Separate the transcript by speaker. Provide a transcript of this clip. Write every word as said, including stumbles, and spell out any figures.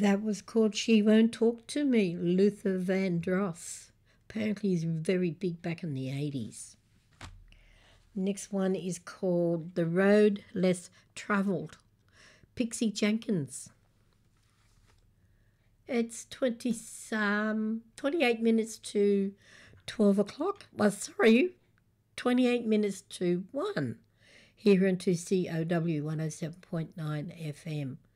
Speaker 1: That was called She Won't Talk to Me, Luther Vandross. Apparently he's very big back in the eighties. Next one is called The Road Less Travelled, Pixie Jenkins. It's twenty, um, twenty-eight minutes to twelve o'clock. Well, sorry, twenty-eight minutes to one here on two C O W one oh seven point nine F M.